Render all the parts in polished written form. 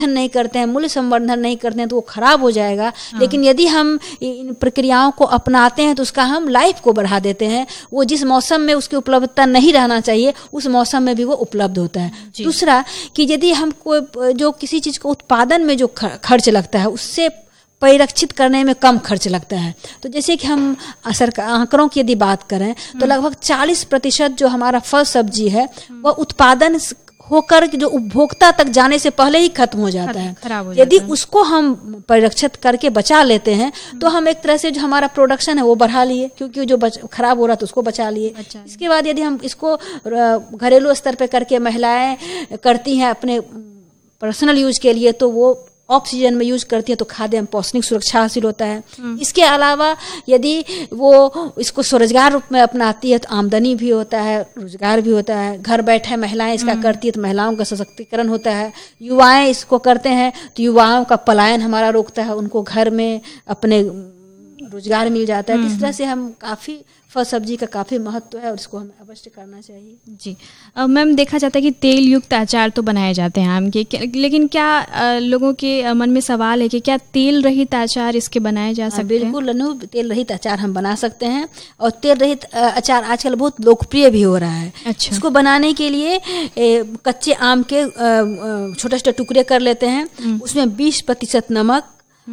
नहीं करते हैं, मूल्य संवर्धन नहीं करते हैं तो वो खराब हो जाएगा। लेकिन यदि हम इन प्रक्रियाओं को अपनाते हैं तो उसका हम लाइफ को बढ़ा देते हैं। वो जिस मौसम में उसकी उपलब्धता नहीं रहना चाहिए उस मौसम में भी वो उपलब्ध होता है। दूसरा कि यदि हम कोई जो किसी चीज़ को उत्पादन में जो खर्च लगता है उससे परिरक्षित करने में कम खर्च लगता है। तो जैसे कि हम आंकड़ों की यदि बात करें तो लगभग 40% जो हमारा फल सब्जी है वह उत्पादन होकर जो उपभोक्ता तक जाने से पहले ही खत्म हो जाता है। यदि उसको हम परिरक्षित करके बचा लेते हैं तो हम एक तरह से जो हमारा प्रोडक्शन है वो बढ़ा लिए, क्योंकि जो खराब हो रहा था उसको बचा लिए। इसके बाद यदि हम इसको घरेलू स्तर पे करके महिलाएं करती हैं अपने पर्सनल यूज के लिए तो वो ऑफ सीजन में यूज करती है तो खाद्य एवं पौष्टिक सुरक्षा हासिल होता है। इसके अलावा यदि वो इसको स्वरोजगार रूप में अपनाती है तो आमदनी भी होता है, रोजगार भी होता है। घर बैठे महिलाएं इसका करती है तो महिलाओं का सशक्तिकरण होता है। युवाएं इसको करते हैं तो युवाओं का पलायन हमारा रोकता है, उनको घर में अपने रोजगार मिल जाता है। इस तरह से हम काफ़ी फल सब्जी का काफ़ी महत्व है और इसको हमें अवश्य करना चाहिए। जी मैम, देखा जाता है कि तेल युक्त अचार तो बनाए जाते हैं आम के, लेकिन क्या लोगों के मन में सवाल है कि क्या तेल रहित अचार इसके बनाए जा सकते हैं? बिल्कुल अनु, तेल रहित अचार हम बना सकते हैं और तेल रहित अचार आजकल बहुत लोकप्रिय भी हो रहा है। अच्छा। इसको बनाने के लिए कच्चे आम के छोटे छोटे टुकड़े कर लेते हैं, उसमें 20% नमक,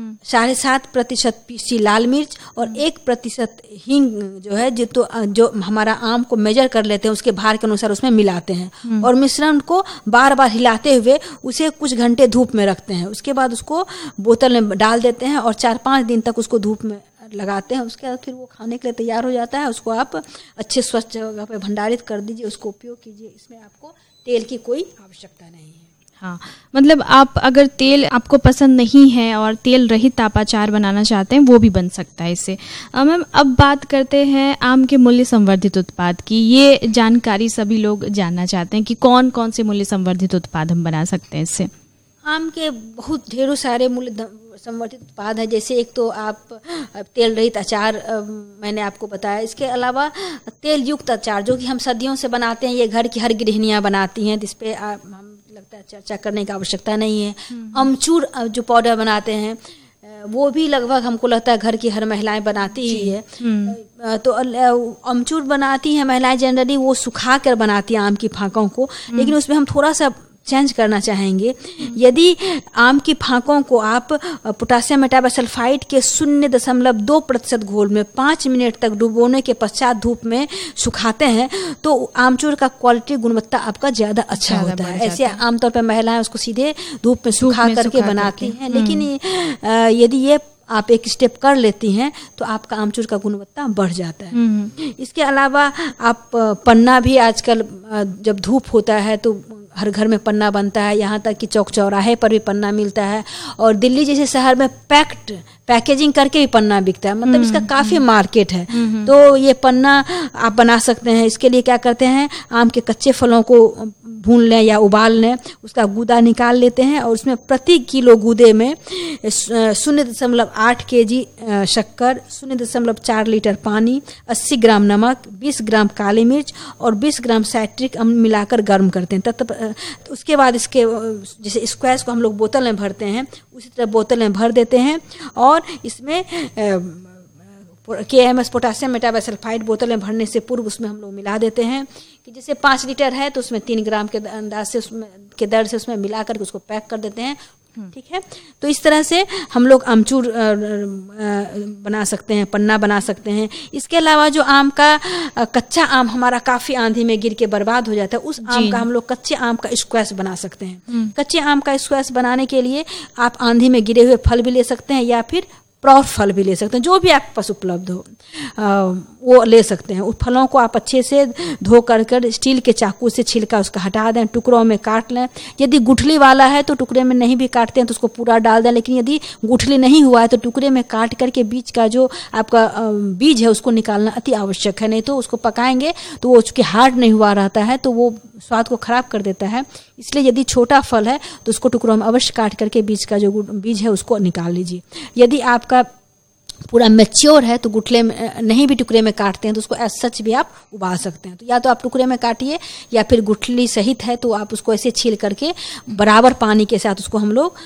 7.5% पीसी लाल मिर्च और 1% हींग जो है जो हमारा आम को मेजर कर लेते हैं उसके भार के अनुसार उसमें मिलाते हैं और मिश्रण को बार बार हिलाते हुए उसे कुछ घंटे धूप में रखते हैं। उसके बाद उसको बोतल में डाल देते हैं और 4-5 दिन तक उसको धूप में लगाते हैं। उसके बाद फिर वो खाने के लिए तैयार हो जाता है। उसको आप अच्छे स्वच्छ जगह पे भंडारित कर दीजिए, उसको उपयोग कीजिए। इसमें आपको तेल की कोई आवश्यकता नहीं है। हाँ, मतलब आप अगर तेल आपको पसंद नहीं है और तेल रहित आप अचार बनाना चाहते हैं वो भी बन सकता है इससे। मैम, अब बात करते हैं आम के मूल्य संवर्धित उत्पाद की। ये जानकारी सभी लोग जानना चाहते हैं कि कौन कौन से मूल्य संवर्धित उत्पाद हम बना सकते हैं इससे। आम के बहुत ढेरों सारे मूल्य संवर्धित उत्पाद है। जैसे एक तो आप तेल रहित अचार मैंने आपको बताया। इसके अलावा तेल युक्त अचार जो कि हम सदियों से बनाते हैं, ये घर की हर गृहिणियाँ बनाती हैं, जिस पे हम लगता है चर्चा करने की आवश्यकता नहीं है। अमचूर जो पाउडर बनाते हैं वो भी लगभग हमको लगता है घर की हर महिलाएं बनाती ही है। तो अमचूर बनाती हैं महिलाएं जनरली, वो सुखा कर बनाती हैं आम की फांकों को, लेकिन उसमें हम थोड़ा सा चेंज करना चाहेंगे। यदि आम की फांकों को आप पोटासियम मेटाबोसल्फाइड के 0.2% घोल में 5 मिनट तक डुबोने के पश्चात धूप में सुखाते हैं तो आमचूर का क्वालिटी गुणवत्ता आपका ज़्यादा अच्छा होता है। ऐसे आमतौर पर महिलाएं उसको सीधे धूप में सुखा करके बनाती हैं, लेकिन यदि ये आप एक स्टेप कर लेती हैं तो आपका आमचूर का गुणवत्ता बढ़ जाता है। इसके अलावा आप पन्ना भी आजकल जब धूप होता है तो हर घर में पन्ना बनता है, यहाँ तक कि चौक चौराहे पर भी पन्ना मिलता है और दिल्ली जैसे शहर में पैकेजिंग करके भी पन्ना बिकता है। मतलब इसका काफ़ी मार्केट है। तो ये पन्ना आप बना सकते हैं। इसके लिए क्या करते हैं, आम के कच्चे फलों को भून लें या उबाल लें, उसका गूदा निकाल लेते हैं और उसमें प्रति किलो गूदे में 0.8 kg शक्कर, 0.4 लीटर पानी, 80 ग्राम नमक, 20 ग्राम काली मिर्च और 20 ग्राम साइट्रिक अम्ल मिलाकर गर्म करते हैं। तो उसके बाद इसके जैसे स्क्वैश को हम लोग बोतल में भरते हैं उसी तरह बोतल में भर देते हैं और इसमें KMS पोटासियम मेटाबोसल्फाइड बोतल में भरने से पूर्व उसमें हम लोग मिला देते हैं कि जैसे 5 लीटर है तो उसमें 3 ग्राम के अंदाज से दर से उसमें मिला करके उसको पैक कर देते हैं। ठीक है, तो इस तरह से हम लोग आमचूर बना सकते हैं, पन्ना बना सकते हैं। इसके अलावा जो आम का कच्चा आम हमारा काफ़ी आंधी में गिर के बर्बाद हो जाता है, उस आम का हम लोग कच्चे आम का स्क्वैश बना सकते हैं। कच्चे आम का स्क्वैश बनाने के लिए आप आंधी में गिरे हुए फल भी ले सकते हैं या फिर प्रौढ़ फल भी ले सकते हैं, जो भी आपके पास उपलब्ध हो वो ले सकते हैं। उस फलों को आप अच्छे से धो कर स्टील के चाकू से छिलका उसका हटा दें, टुकड़ों में काट लें। यदि गुठली वाला है तो टुकड़े में नहीं भी काटते हैं तो उसको पूरा डाल दें, लेकिन यदि गुठली नहीं हुआ है तो टुकड़े में काट करके बीज का जो आपका बीज है उसको निकालना अति आवश्यक है। नहीं तो उसको पकाएंगे तो वो चूँकि हार्ड नहीं हुआ रहता है तो वो स्वाद को खराब कर देता है। इसलिए यदि छोटा फल है तो उसको टुकड़ों में अवश्य काट करके बीज का जो बीज है उसको निकाल लीजिए। यदि आपका पूरा मैच्योर है तो गुठले में नहीं भी टुकड़े में काटते हैं तो उसको एज सच भी आप उबाल सकते हैं। तो या तो आप टुकड़े में काटिए या फिर गुठली सहित है तो आप उसको ऐसे छील करके बराबर पानी के साथ उसको हम लोग